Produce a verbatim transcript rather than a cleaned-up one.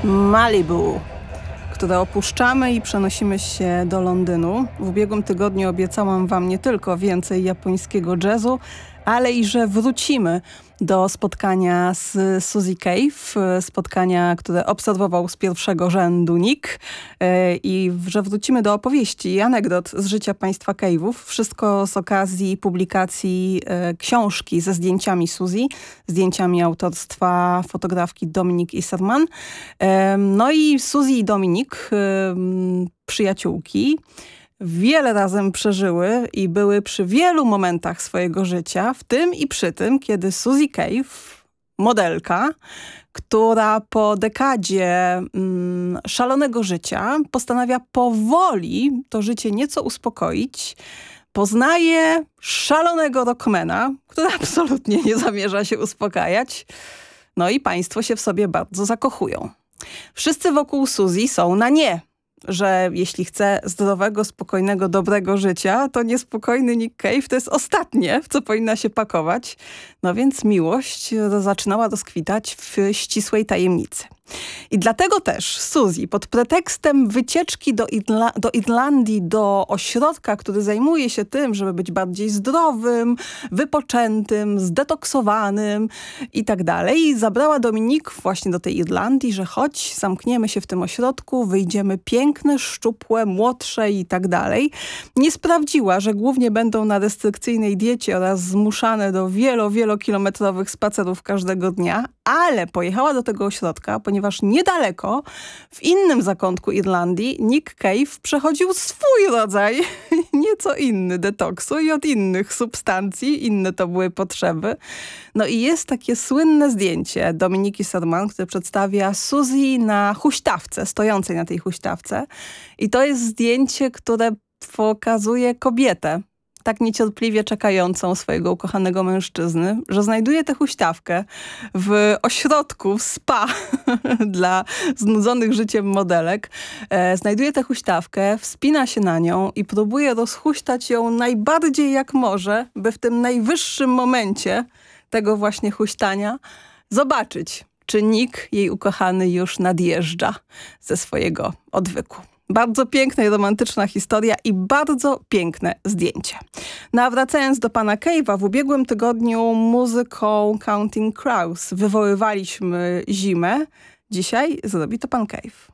Malibu, które opuszczamy i przenosimy się do Londynu. W ubiegłym tygodniu obiecałam wam nie tylko więcej japońskiego jazzu, ale i że wrócimy do spotkania z Suzy Cave, spotkania, które obserwował z pierwszego rzędu Nick, i że wrócimy do opowieści i anegdot z życia państwa Cave'ów. Wszystko z okazji publikacji książki ze zdjęciami Suzy, zdjęciami autorstwa fotografki Dominique Isserman. No i Suzy i Dominik, przyjaciółki, wiele razem przeżyły i były przy wielu momentach swojego życia, w tym i przy tym, kiedy Suzy Cave, modelka, która po dekadzie mm, szalonego życia postanawia powoli to życie nieco uspokoić, poznaje szalonego rockmana, który absolutnie nie zamierza się uspokajać. No i państwo się w sobie bardzo zakochują. Wszyscy wokół Suzy są na nie, że jeśli chce zdrowego, spokojnego, dobrego życia, to niespokojny Nick Cave to jest ostatnie, w co powinna się pakować. No więc miłość zaczynała rozkwitać w ścisłej tajemnicy. I dlatego też Suzy pod pretekstem wycieczki do, Irla do Irlandii, do ośrodka, który zajmuje się tym, żeby być bardziej zdrowym, wypoczętym, zdetoksowanym i tak dalej, zabrała Dominik właśnie do tej Irlandii, że chodź, zamkniemy się w tym ośrodku, wyjdziemy piękne, szczupłe, młodsze i tak dalej. Nie sprawdziła, że głównie będą na restrykcyjnej diecie oraz zmuszane do wielo, wielokilometrowych spacerów każdego dnia, ale pojechała do tego ośrodka, ponieważ niedaleko, w innym zakątku Irlandii, Nick Cave przechodził swój rodzaj, nieco inny detoksu i od innych substancji, inne to były potrzeby. No i jest takie słynne zdjęcie Dominiki Isserman, które przedstawia Suzy na huśtawce, stojącej na tej huśtawce. I to jest zdjęcie, które pokazuje kobietę, tak niecierpliwie czekającą swojego ukochanego mężczyzny, że znajduje tę huśtawkę w ośrodku, w spa dla znudzonych życiem modelek. E, znajduje tę huśtawkę, wspina się na nią i próbuje rozhuśtać ją najbardziej jak może, by w tym najwyższym momencie tego właśnie huśtania zobaczyć, czy Nick, jej ukochany, już nadjeżdża ze swojego odwyku. Bardzo piękna i romantyczna historia i bardzo piękne zdjęcie. No a wracając do pana Cave'a, w ubiegłym tygodniu muzyką Counting Crows wywoływaliśmy zimę. Dzisiaj zrobi to pan Cave.